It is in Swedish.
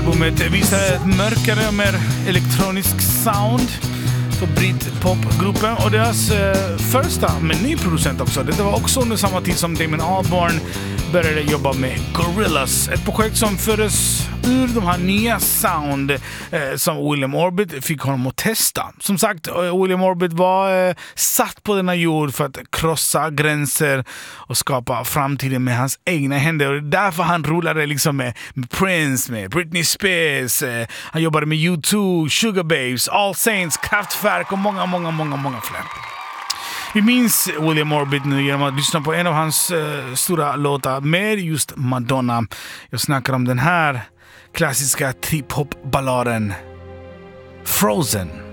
albumet visar ett mörkare och mer elektronisk sound för Britpop-gruppen och deras första med ny producent också. Det var också under samma tid som Damon Albarn började jobba med Gorillaz. Ett projekt som fördes ur de här nya sound som William Orbit fick honom att testa. Som sagt, William Orbit var satt på denna jord för att krossa gränser och skapa framtiden med hans egna händer. Och därför han rullade liksom med Prince, med Britney Spears, han jobbade med U2, Sugar Babes, All Saints, Kraftwerk och många fler. Vi minns William Orbit nu genom att lyssna på en av hans stora låtar med just Madonna. Jag snackar om den här klassiska trip-hop-balladen Frozen.